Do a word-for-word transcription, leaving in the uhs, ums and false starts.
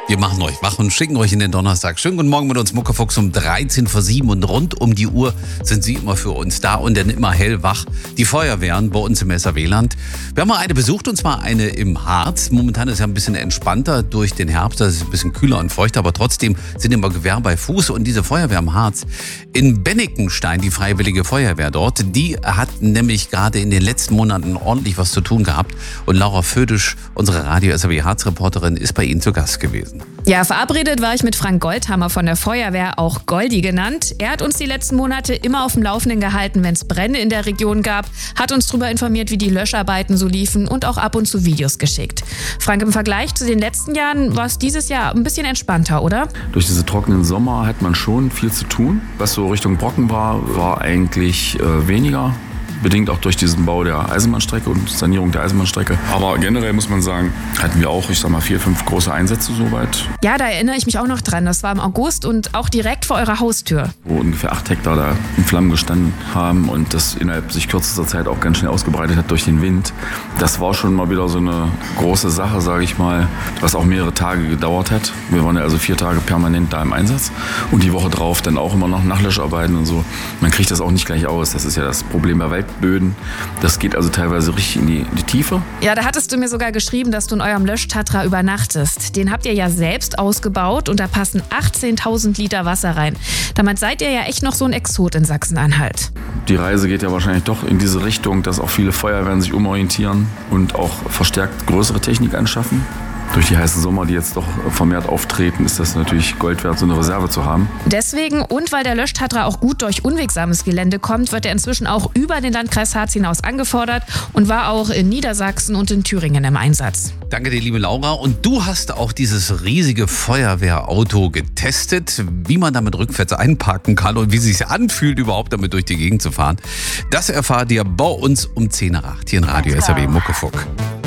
Wir machen euch wach und schicken euch in den Donnerstag. Schönen guten Morgen mit uns, Muckefuchs, um dreizehn vor sieben. Und rund um die Uhr sind sie immer für uns da und dann immer hellwach. Die Feuerwehren bei uns im S R W-Land. Wir haben mal eine besucht, und zwar eine im Harz. Momentan ist es ja ein bisschen entspannter durch den Herbst. Das ist ein bisschen kühler und feuchter, aber trotzdem sind immer Gewehr bei Fuß. Und diese Feuerwehr im Harz in Bennikenstein, die Freiwillige Feuerwehr dort, die hat nämlich gerade in den letzten Monaten ordentlich was zu tun gehabt. Und Laura Födisch, unsere Radio-S R W-Harz-Reporterin, ist bei Ihnen zu Gast gewesen. Ja, verabredet war ich mit Frank Goldhammer von der Feuerwehr, auch Goldi genannt. Er hat uns die letzten Monate immer auf dem Laufenden gehalten, wenn es Brände in der Region gab, hat uns darüber informiert, wie die Löscharbeiten so liefen und auch ab und zu Videos geschickt. Frank, im Vergleich zu den letzten Jahren war es dieses Jahr ein bisschen entspannter, oder? Durch diese trockenen Sommer hat man schon viel zu tun. Was so Richtung Brocken war, war eigentlich äh, weniger. Bedingt auch durch diesen Bau der Eisenbahnstrecke und Sanierung der Eisenbahnstrecke. Aber generell muss man sagen, hatten wir auch, ich sag mal, vier, fünf große Einsätze soweit. Ja, da erinnere ich mich auch noch dran. Das war im August und auch direkt vor eurer Haustür. Wo ungefähr acht Hektar da in Flammen gestanden haben und das innerhalb sich kürzester Zeit auch ganz schnell ausgebreitet hat durch den Wind. Das war schon mal wieder so eine große Sache, sage ich mal, was auch mehrere Tage gedauert hat. Wir waren ja also vier Tage permanent da im Einsatz und die Woche drauf dann auch immer noch Nachlöscharbeiten und so. Man kriegt das auch nicht gleich aus. Das ist ja das Problem bei Wald. Böden. Das geht also teilweise richtig in die, in die Tiefe. Ja, da hattest du mir sogar geschrieben, dass du in eurem Löschtatra übernachtest. Den habt ihr ja selbst ausgebaut und da passen achtzehntausend Liter Wasser rein. Damit seid ihr ja echt noch so ein Exot in Sachsen-Anhalt. Die Reise geht ja wahrscheinlich doch in diese Richtung, dass auch viele Feuerwehren sich umorientieren und auch verstärkt größere Technik anschaffen. Durch die heißen Sommer, die jetzt doch vermehrt auftreten, ist das natürlich Gold wert, so eine Reserve zu haben. Deswegen und weil der Löschtatra auch gut durch unwegsames Gelände kommt, wird er inzwischen auch über den Landkreis Harz hinaus angefordert und war auch in Niedersachsen und in Thüringen im Einsatz. Danke dir, liebe Laura. Und du hast auch dieses riesige Feuerwehrauto getestet, wie man damit rückwärts einparken kann und wie es sich anfühlt, überhaupt damit durch die Gegend zu fahren. Das erfahrt ihr bei uns um zehn nach acht hier in Radio S R W Muckefuck.